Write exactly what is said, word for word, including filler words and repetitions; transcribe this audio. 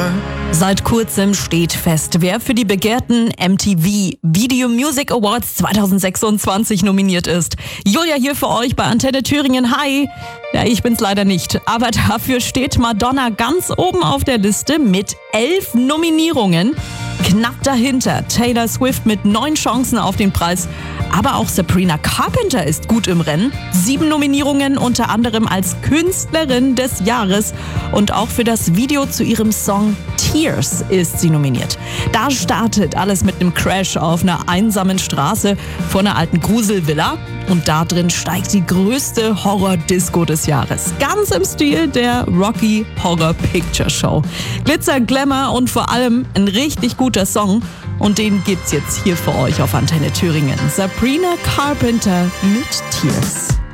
Seit kurzem steht fest, wer für die begehrten M T V Video Music Awards zwanzig sechsundzwanzig nominiert ist. Julia hier für euch bei Antenne Thüringen. Hi! Ja, ich bin's leider nicht, aber dafür steht Madonna ganz oben auf der Liste mit elf Nominierungen. Knapp dahinter Taylor Swift mit neun Chancen auf den Preis. Aber auch Sabrina Carpenter ist gut im Rennen. Sieben Nominierungen, unter anderem als Künstlerin des Jahres. Und auch für das Video zu ihrem Song Tears ist sie nominiert. Da startet alles mit einem Crash auf einer einsamen Straße vor einer alten Gruselvilla. Und da drin steigt die größte Horror-Disco des Jahres. Ganz im Stil der Rocky Horror Picture Show. Glitzer, Glamour und vor allem ein richtig guter Song. Und den gibt's jetzt hier für euch auf Antenne Thüringen. Sabrina Carpenter mit Tears.